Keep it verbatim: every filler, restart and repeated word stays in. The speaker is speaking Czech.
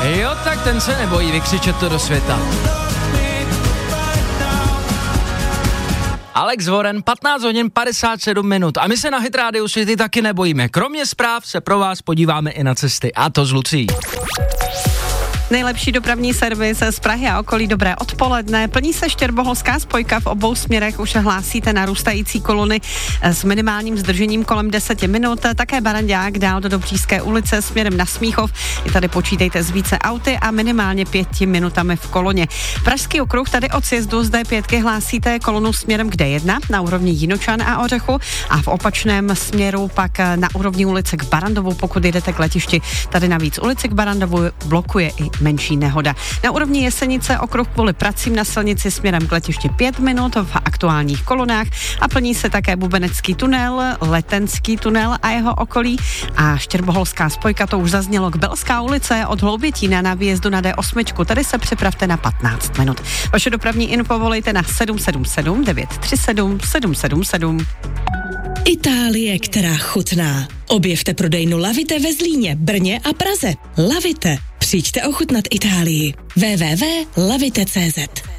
Jo, tak ten se nebojí vykřičet to do světa. Alex Warren, patnáct hodin padesát sedm minut. A my se na Hit Radio City taky nebojíme. Kromě zpráv se pro vás podíváme i na cesty. A to z Lucí. Nejlepší dopravní servis z Prahy a okolí, dobré odpoledne. Plní se štěrboholská spojka, v obou směrech už hlásíte narůstající kolony s minimálním zdržením kolem deset minut. Také Barandák dál do Dobříšské ulice směrem na Smíchov. I tady počítejte s více auty a minimálně pěti minutami v koloně. Pražský okruh, tady od sjezdu z D pět hlásíte kolonu směrem k D jedna na úrovni Jinočan a Ořechu a v opačném směru pak na úrovni ulice k Barandovu, pokud jdete k letišti. Tady navíc ulici k Barandovu blokuje i menší nehoda. Na úrovni Jesenice okruh kvůli pracím na silnici směrem k letišti pět minut v aktuálních kolonách a plní se také Bubenecký tunel, Letenský tunel a jeho okolí a štěrboholská spojka, to už zaznělo, k Belská ulice od Hloubětína na výjezdu na D osm, tady se připravte na patnáct minut. Vaše dopravní info volejte na sedm sedm sedm devět tři sedm sedm sedm sedm. Itálie, která chutná. Objevte prodejnu Lavite ve Zlíně, Brně a Praze. Lavite. Přijďte ochutnat Itálii. w w w tečka lavite tečka cé zet